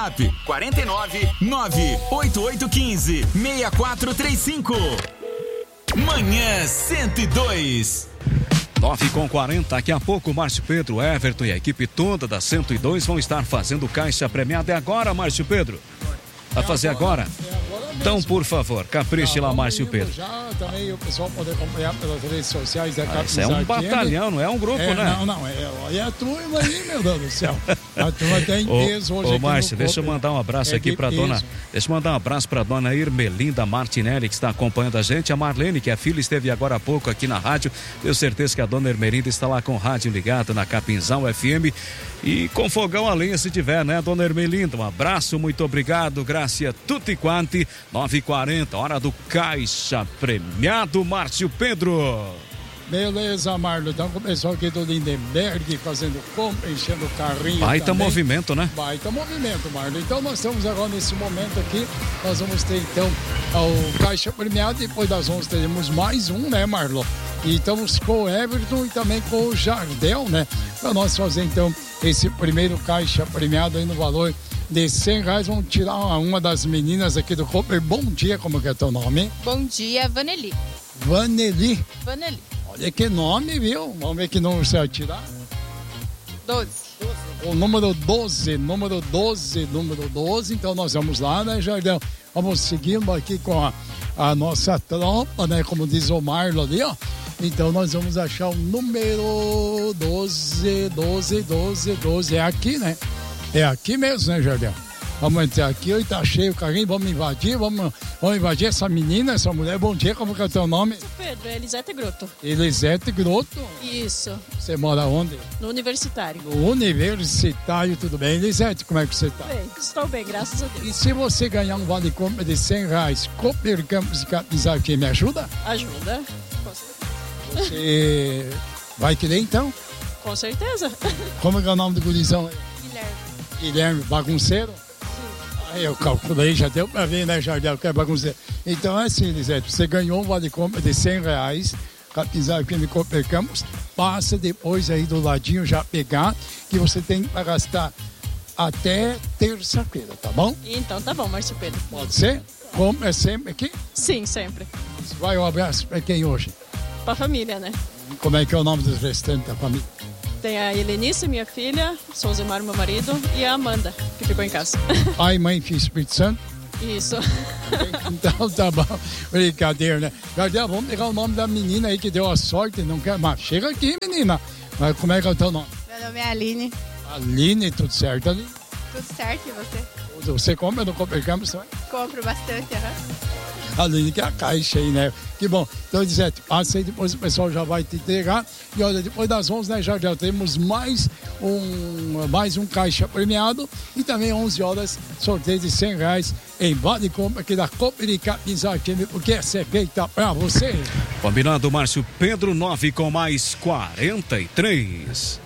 49 98815 6435. Manhã 102. 9h40, daqui a pouco, Márcio Pedro, Everton e a equipe toda da 102 vão estar fazendo caixa premiada. É agora, Márcio Pedro? Vai fazer agora? Então, por favor, capriche lá, Márcio Pedro. Já também o pessoal pode acompanhar pelas redes sociais da Capitão. Isso é um batalhão, não é um grupo, né? Não, olha a turma aí, meu Deus do céu. A turma tem peso hoje. Ô, Márcio, deixa eu mandar um abraço aqui pra dona. Deixa eu mandar um abraço pra dona Irmelinda Martinelli, que está acompanhando a gente. A Marlene, que é filha, esteve agora há pouco aqui na rádio. Tenho certeza que a dona Irmelinda está lá com o rádio ligado na Capinzal FM. E com fogão a lenha se tiver, né, dona Irmelinda? Um abraço, muito obrigado, graças tutti quanti. 9h40, hora do caixa premiado, Márcio Pedro. Beleza, Marlon. Então começou aqui do Lindenberg fazendo compra, enchendo o carrinho. Baita movimento, né? Baita movimento, Marlon. Então nós estamos agora nesse momento aqui. Nós vamos ter então o caixa premiado. Depois das 11 teremos mais um, né, Marlon? E estamos com o Everton e também com o Jardel, né? Para nós fazer então esse primeiro caixa premiado aí no valor de R$100. Vamos tirar uma das meninas aqui do Cooper. Bom dia, como que é teu nome? Bom dia, Vaneli. Vaneli? Vaneli. Olha que nome, viu? Vamos ver que número você vai tirar. 12. O número 12. Então nós vamos lá, né, Jardel? Vamos seguindo aqui com a nossa tropa, né? Como diz o Marlon ali, ó. Então nós vamos achar o número 12. É aqui, né? É aqui mesmo, né, Jardel? Vamos entrar aqui, hoje tá cheio o carrinho, vamos invadir essa menina, essa mulher. Bom dia, como que é o teu nome? Pedro, Elisete Grotto. Elisete Grotto? Isso. Você mora onde? No Universitário. No Universitário, tudo bem. Elisete, como é que você tá? Bem, estou bem, graças a Deus. E se você ganhar um vale-compra de R$100, Cooper Campos e Capinzal aqui, me ajuda? Ajuda. Você vai querer então? Com certeza. Como é o nome do gurizão? Guilherme, bagunceiro? Aí eu calculei, já deu pra ver, né, Jardel, que é bagunceiro. Então é assim, Elisete, você ganhou um vale-compra de R$100, Capinzal aqui no Cooper Campos, passa depois aí do ladinho já pegar, que você tem para gastar até terça-feira, tá bom? Então tá bom, Márcio Pedro. Pode ser? Como é sempre aqui? Sim, sempre. Vai um abraço para quem hoje? Pra família, né? Como é que é o nome dos restantes da família? Tem a Helenice, minha filha, Souzemar, meu marido, e a Amanda, que ficou em casa. Pai, mãe, filho, Espírito Santo? Isso. Então tá bom. Brincadeira, né? Jardel, vamos pegar o nome da menina aí que deu a sorte, não quer mais. Chega aqui, menina. Mas como é que é o teu nome? Meu nome é Aline. Aline, tudo certo, Aline? Tudo certo, e você? Você compra no Cooper Campos também? Compro bastante, Aline, que é a caixa aí, né? Que bom. Então, Elisete, passa aí, depois o pessoal já vai te entregar. E olha, depois das 11, né, Jardel, temos mais um caixa premiado. E também 11 horas, sorteio de R$100 em vale compra aqui da Cooper e Capinzal FM, porque essa é feita pra você. Combinado, Márcio Pedro, 9 com mais 43.